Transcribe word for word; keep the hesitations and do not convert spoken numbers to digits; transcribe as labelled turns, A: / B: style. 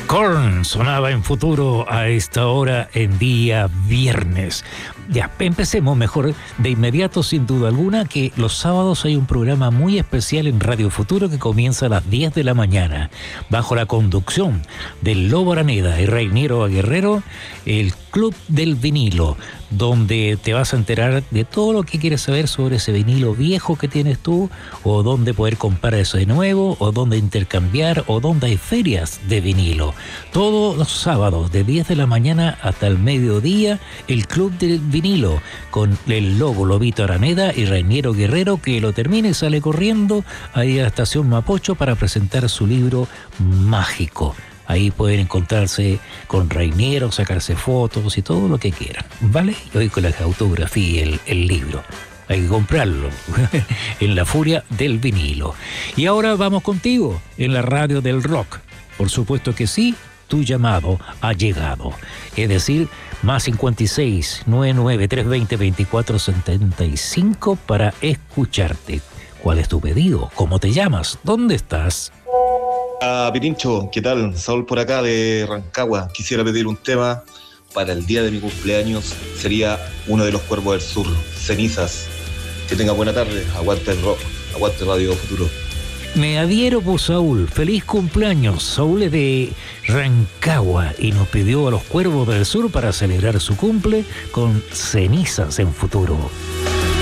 A: Korn sonaba en Futuro a esta hora en día viernes. Ya, empecemos mejor de inmediato, sin duda alguna, que los sábados hay un programa muy especial en Radio Futuro que comienza a las diez de la mañana, bajo la conducción del Lobo Araneda y Reiniero Aguerrero, el Club del Vinilo, donde te vas a enterar de todo lo que quieres saber sobre ese vinilo viejo que tienes tú, o dónde poder comprar eso de nuevo, o dónde intercambiar, o dónde hay ferias de vinilo. Todos los sábados, de diez de la mañana hasta el mediodía, el Club del Vinilo, con el Lobo Lobito Araneda y Reiniero Guerrero, que lo termina y sale corriendo ahí a la estación Mapocho para presentar su libro mágico. Ahí pueden encontrarse con Reiniero, sacarse fotos y todo lo que quieran, ¿vale? Y hoy con la autografía y el, el libro. Hay que comprarlo en la furia del vinilo. Y ahora vamos contigo en la radio del rock. Por supuesto que sí, tu llamado ha llegado. Es decir, más cincuenta y seis, noventa y nueve, trescientos veinte, veinticuatro setenta y cinco para escucharte. ¿Cuál es tu pedido? ¿Cómo te llamas? ¿Dónde estás?
B: Ah, Pirincho, ¿qué tal? Saúl por acá de Rancagua. Quisiera pedir un tema para el día de mi cumpleaños. Sería uno de los Cuervos del Sur, Cenizas. Que tenga buena tarde. Aguante el rock, aguante Radio Futuro.
A: Me adhiero por Saúl. Feliz cumpleaños. Saúl es de Rancagua y nos pidió a los Cuervos del Sur para celebrar su cumple con Cenizas en Futuro.